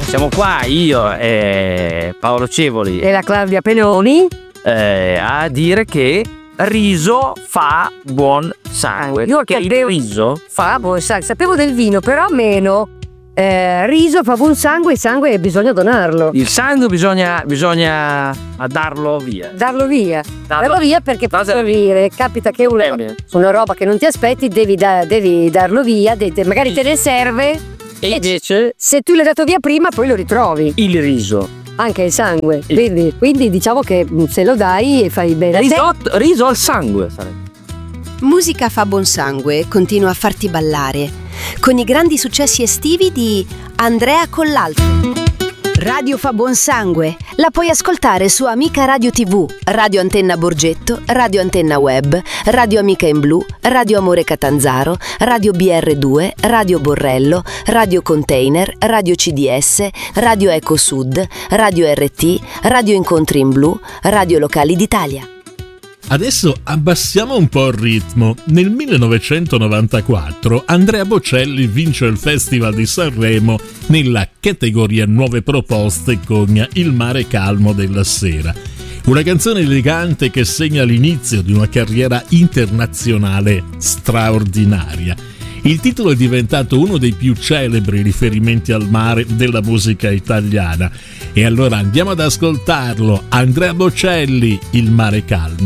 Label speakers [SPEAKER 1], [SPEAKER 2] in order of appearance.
[SPEAKER 1] Siamo qua io e Paolo Cevoli
[SPEAKER 2] e la Claudia Penoni
[SPEAKER 1] a dire che riso fa buon sangue.
[SPEAKER 2] Io
[SPEAKER 1] che il riso
[SPEAKER 2] fa buon sangue. Sapevo del vino, però meno. Riso fa buon sangue, il sangue bisogna donarlo.
[SPEAKER 1] Il sangue bisogna darlo via.
[SPEAKER 2] Darlo via perché posso dire, capita che una roba che non ti aspetti, devi darlo via, magari te ne serve.
[SPEAKER 1] E invece
[SPEAKER 2] se tu l'hai dato via prima, poi lo ritrovi.
[SPEAKER 1] Il riso.
[SPEAKER 2] Anche il sangue. Quindi diciamo che se lo dai e fai bene.
[SPEAKER 1] Riso al sangue sarebbe.
[SPEAKER 3] Musica fa buon sangue continua a farti ballare con i grandi successi estivi di Andrea Collalto. Radio fa buon sangue la puoi ascoltare su Amica Radio TV, Radio Antenna Borgetto, Radio Antenna Web, Radio Amica in Blu, Radio Amore Catanzaro, Radio BR2, Radio Borrello, Radio Container, Radio CDS, Radio Eco Sud, Radio RT, Radio Incontri in Blu, Radio Locali d'Italia.
[SPEAKER 4] Adesso abbassiamo un po' il ritmo. Nel 1994 Andrea Bocelli vince il Festival di Sanremo nella categoria Nuove Proposte con Il mare calmo della sera. Una canzone elegante che segna l'inizio di una carriera internazionale straordinaria. Il titolo è diventato uno dei più celebri riferimenti al mare della musica italiana. E allora andiamo ad ascoltarlo. Andrea Bocelli, Il mare calmo.